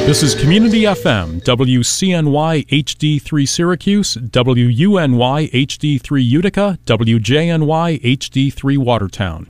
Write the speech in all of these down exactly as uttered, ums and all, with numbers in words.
This is Community F M, W C N Y H D three Syracuse, W U N Y H D three Utica, W J N Y H D three Watertown.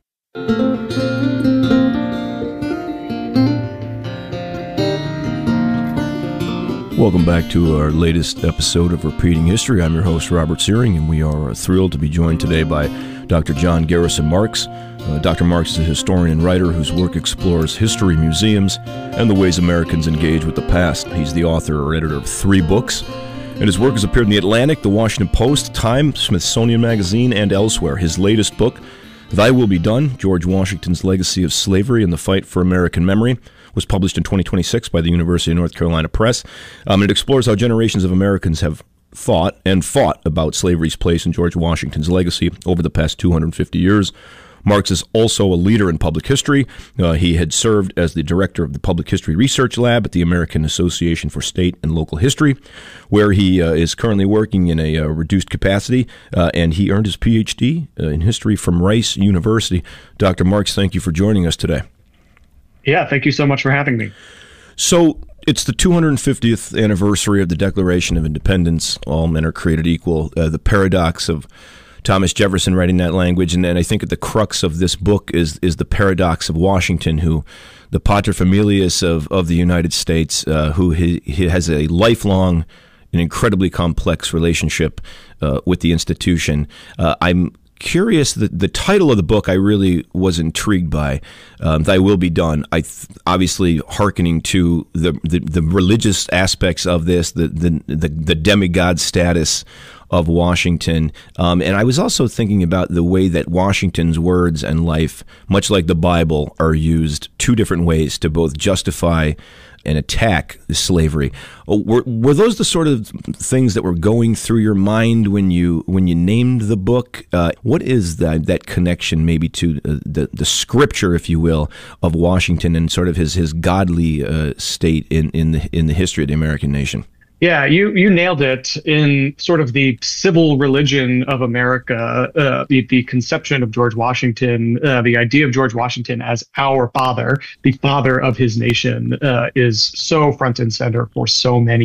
Welcome back to our latest episode of Repeating History. I'm your host, Robert Searing, and we are thrilled to be joined today by Doctor John Garrison Marks. Uh, Doctor Marks is a historian and writer whose work explores history, museums, and the ways Americans engage with the past. He's the author or editor of three books, and his work has appeared in The Atlantic, The Washington Post, Time, Smithsonian Magazine, and elsewhere. His latest book, Thy Will Be Done, George Washington's Legacy of Slavery and the Fight for American Memory, was published in twenty twenty-six by the University of North Carolina Press. Um, and it explores how generations of Americans have thought and fought about slavery's place in George Washington's legacy over the past two hundred fifty years. Marks is also a leader in public history. Uh, he had served as the director of the Public History Research Lab at the American Association for State and Local History, where he uh, is currently working in a uh, reduced capacity, uh, and he earned his P H D uh, in history from Rice University. Doctor Marks, thank you for joining us today. Yeah, thank you so much for having me. So it's the two hundred fiftieth anniversary of the Declaration of Independence. All men are created equal. Uh, the paradox of Thomas Jefferson writing that language, and then I think at the crux of this book is is the paradox of Washington, who, the paterfamilias of, of the United States, uh, who he, he has a lifelong and incredibly complex relationship uh, with the institution. Uh, I'm curious, the, the title of the book I really was intrigued by, um, Thy Will Be Done. I th- obviously hearkening to the, the, the religious aspects of this, the, the, the, the demigod status of Washington. Um, and I was also thinking about the way that Washington's words and life, much like the Bible, are used two different ways to both justify and attack slavery. Were were those the sort of things that were going through your mind when you when you named the book? Uh, what is that that connection maybe to uh, the the scripture, if you will, of Washington and sort of his his godly uh, state in in the in the history of the American nation? Yeah, you you nailed it in sort of the civil religion of America, uh, the, the conception of George Washington, uh, the idea of George Washington as our father, the father of his nation, uh, is so front and center for so many